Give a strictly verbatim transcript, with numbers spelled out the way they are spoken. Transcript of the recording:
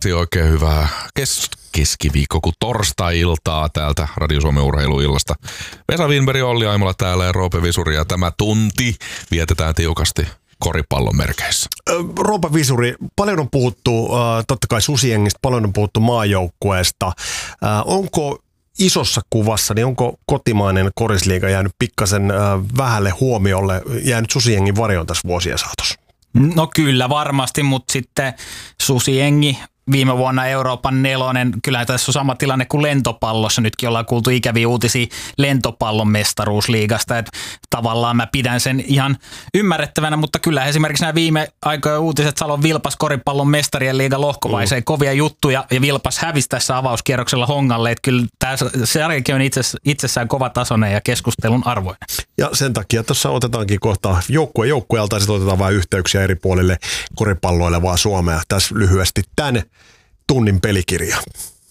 Oikein hyvää kes- keskiviikko kuin torstai-iltaa täältä Radio Suomen urheiluillasta. Vesa Wienberg, Olli Aimola täällä ja Roope Visuri ja tämä tunti vietetään tiukasti koripallon merkeissä. Roope Visuri, paljon on puhuttu totta kai Susiengistä, paljon on puhuttu maajoukkueesta. Onko isossa kuvassa, niin onko kotimainen korisliiga jäänyt pikkasen vähälle huomiolle, jäänyt Susiengin varjoon tässä vuosien saatossa? No kyllä varmasti, mutta sitten Susiengi viime vuonna Euroopan nelonen, kyllähän tässä on sama tilanne kuin lentopallossa. Nytkin ollaan kuultu ikäviä uutisia lentopallon mestaruusliigasta. Että tavallaan mä pidän sen ihan ymmärrettävänä, mutta kyllä esimerkiksi nämä viime aikojen uutiset Salon Vilpas koripallon mestarien liiga lohkovaiheeseen mm. kovia juttuja ja Vilpas hävisi tässä avauskierroksella Hongalle. Että kyllä tämä sarjakin on itsessään kovatasoinen ja keskustelun arvoinen. Ja sen takia tuossa otetaankin kohta joukkue joukkueelta ja sitten otetaan vain yhteyksiä eri puolille koripalloilevaa Suomea. Tässä lyhyesti tänne tunnin pelikirja.